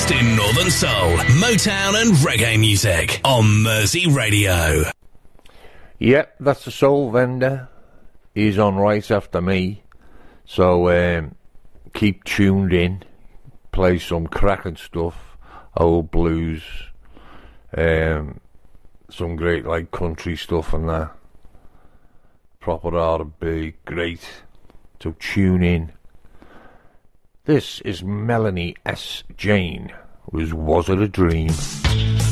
best in Northern Soul, Motown and reggae music on Mersey Radio. Yep, that's the Soul Vendor. He's on right after me. So keep tuned in. Play some cracking stuff. Old blues. Some great like country stuff and that. Proper R&B. Great. So tune in. This is Melanie S. Jane with Was It a Dream?